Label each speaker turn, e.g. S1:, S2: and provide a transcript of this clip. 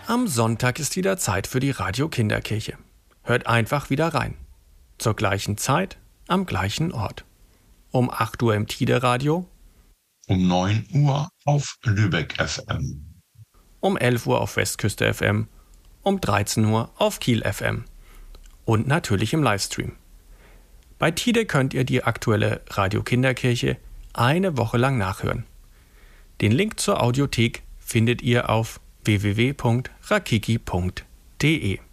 S1: Am Sonntag ist wieder Zeit für die Radio Kinderkirche. Hört einfach wieder rein. Zur gleichen Zeit, am gleichen Ort. Um 8 Uhr im Tide-Radio,
S2: um 9 Uhr auf Lübeck FM,
S1: um 11 Uhr auf Westküste FM, um 13 Uhr auf Kiel FM und natürlich im Livestream. Bei Tide könnt ihr die aktuelle Radio Kinderkirche eine Woche lang nachhören. Den Link zur Audiothek findet ihr auf www.rakiki.de.